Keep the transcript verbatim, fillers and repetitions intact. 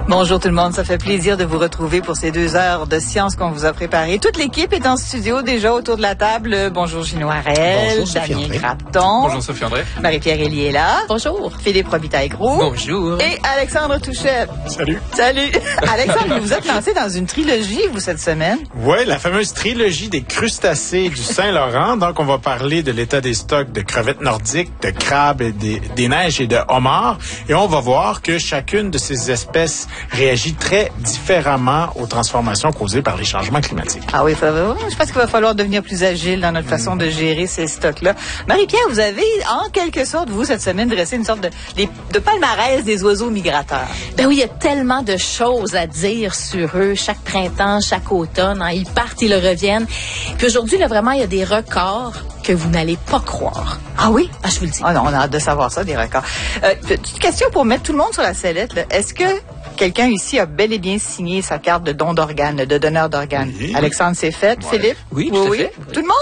Bonjour tout le monde, ça fait plaisir de vous retrouver pour ces deux heures de science qu'on vous a préparées. Toute l'équipe est en studio déjà autour de la table. Bonjour Gino Harel, Damien Grapton. Bonjour Sophie André. Marie-Pierre Elie est là. Bonjour. Philippe Robitaille-Gros. Bonjour. Et Alexandre Touchette. Salut. Salut. Alexandre, vous vous êtes lancé dans une trilogie, vous, cette semaine. Oui, la fameuse trilogie des crustacés du Saint-Laurent. Donc, on va parler de l'état des stocks de crevettes nordiques, de crabes, et des, des neiges et de homards. Et on va voir que chacune de ces espèces réagit très différemment aux transformations causées par les changements climatiques. Ah oui, ça va. Je pense qu'il va falloir devenir plus agile dans notre mmh. façon de gérer ces stocks-là. Marie-Pierre, vous avez, en quelque sorte, vous, cette semaine, dressé une sorte de, de palmarès des oiseaux migrateurs. Ben oui, il y a tellement de choses à dire sur eux, chaque printemps, chaque automne. Hein, ils partent, ils reviennent. Puis aujourd'hui, là, vraiment, il y a des records que vous n'allez pas croire. Ah oui? Ah, je vous le dis. Ah non, on a hâte de savoir ça, des records. Euh, petite question pour mettre tout le monde sur la sellette. Là. Est-ce que quelqu'un ici a bel et bien signé sa carte de don d'organes, de donneur d'organes? Oui. Alexandre, c'est fait. Ouais. Philippe? Oui, tout oui, à fait. Oui. Tout le monde?